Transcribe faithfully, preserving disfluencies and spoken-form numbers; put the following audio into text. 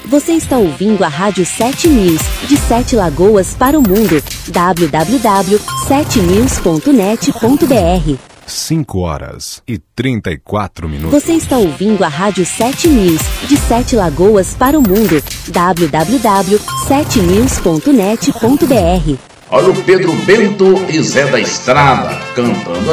Você está ouvindo a Rádio sete News, de Sete Lagoas para o mundo. w w w ponto sete news ponto net ponto b r. cinco horas e trinta e quatro minutos. Você está ouvindo a Rádio sete News, de Sete Lagoas para o mundo. w w w ponto sete news ponto net ponto b r. Olha o Pedro Bento e Zé da Estrada cantando